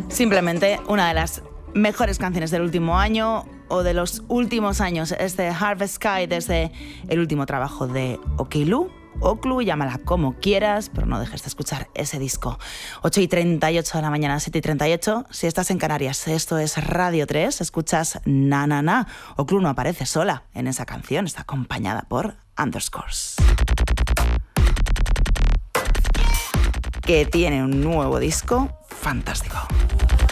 Simplemente una de las mejores canciones del último año o de los últimos años. Es de Harvest Sky, desde el último trabajo de Oklu, llámala como quieras, pero no dejes de escuchar ese disco. 8:38 de la mañana, 7:38. Si estás en Canarias, esto es Radio 3, escuchas Na Na Na. Oklu no aparece sola en esa canción, está acompañada por Underscores, que tiene un nuevo disco fantástico.